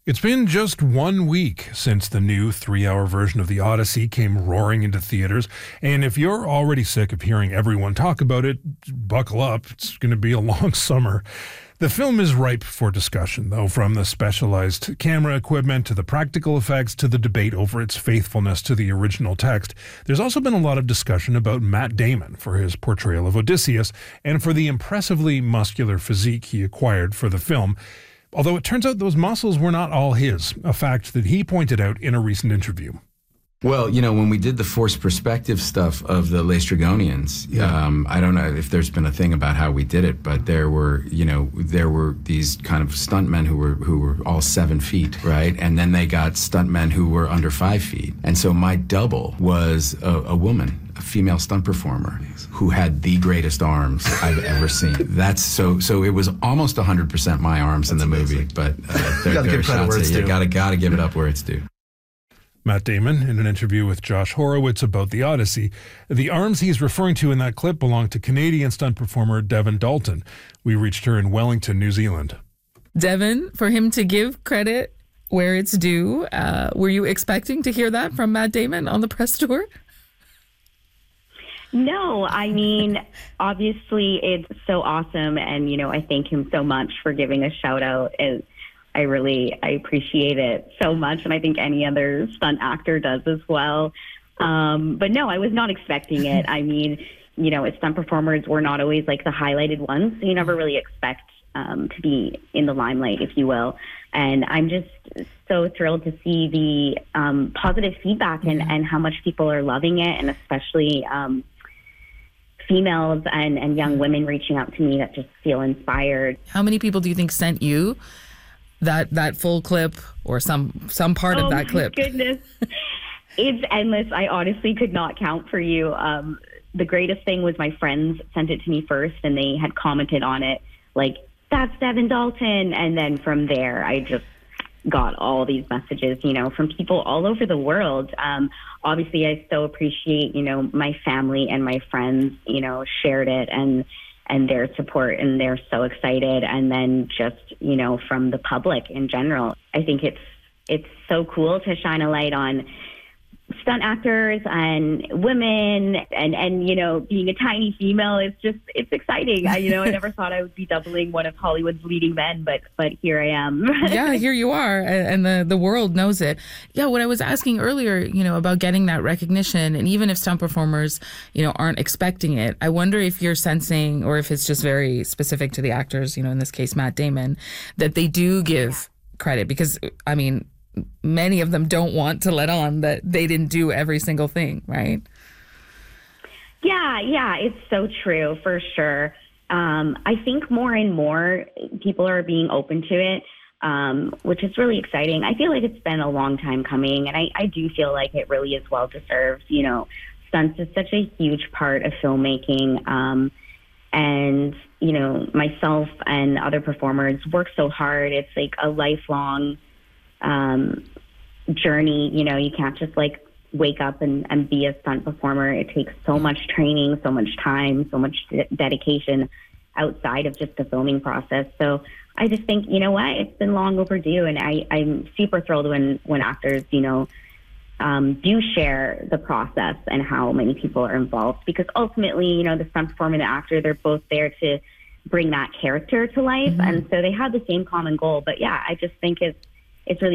It's been just 1 week since the new 3-hour version of The Odyssey came roaring into theaters, and if you're already sick of hearing everyone talk about it, buckle up. It's going to be a long summer. The film is ripe for discussion, though, from the specialized camera equipment to the practical effects to the debate over its faithfulness to the original text. There's also been a lot of discussion about Matt Damon for his portrayal of Odysseus and for the impressively muscular physique he acquired for the film. Although it turns out those muscles were not all his, a fact that he pointed out in a recent interview. Well, when we did the forced perspective stuff of the Laestrygonians, I don't know if there's been a thing about how we did it, but there were these kind of stuntmen who were all 7 feet, right? And then they got stuntmen who were under 5 feet. And so my double was a woman, a female stunt performer who had the greatest arms I've ever seen. That's so it was almost 100% my arms in the movie, but there are shots that you gotta give it up where it's due. Matt Damon, in an interview with Josh Horowitz about The Odyssey, the arms he's referring to in that clip belong to Canadian stunt performer Devon Dalton. We reached her in Wellington, New Zealand. Devon, for him to give credit where it's due, were you expecting to hear that from Matt Damon on the press tour? No, I mean, obviously it's so awesome, and, I thank him so much for giving a shout out. I appreciate it so much, and I think any other stunt actor does as well. But no, I was not expecting it. I mean, as stunt performers, we're not always like the highlighted ones, so you never really expect to be in the limelight, if you will. And I'm just so thrilled to see the positive feedback and how much people are loving it, and especially females and young women reaching out to me that just feel inspired. How many people do you think sent you that full clip or some part of that clip? Oh, my goodness. It's endless. I honestly could not count for you. The greatest thing was my friends sent it to me first, and they had commented on it like, that's Devon Dalton. And then from there, I just got all these messages, from people all over the world. Obviously, I so appreciate, my family and my friends, shared it and their support, and they're so excited. And then just, from the public in general, I think it's so cool to shine a light on stunt actors and women and being a tiny female. It's exciting. I never thought I would be doubling one of Hollywood's leading men, but here I am. Yeah, here you are, and the world knows it. Yeah, what I was asking earlier, about getting that recognition, and even if stunt performers, aren't expecting it, I wonder if you're sensing, or if it's just very specific to the actors, in this case, Matt Damon, that they do give credit, because, I mean, many of them don't want to let on that they didn't do every single thing, right? Yeah, it's so true, for sure. I think more and more people are being open to it, which is really exciting. I feel like it's been a long time coming, and I do feel like it really is well-deserved. Stunts is such a huge part of filmmaking, and, myself and other performers work so hard. It's like a lifelong journey. You can't just wake up and be a stunt performer. It takes so much training, so much time, so much dedication outside of just the filming process. So I just think, it's been long overdue, and I'm super thrilled when actors, do share the process and how many people are involved, because ultimately, the stunt performer and the actor, they're both there to bring that character to life. And so they have the same common goal. But yeah, I just think it's really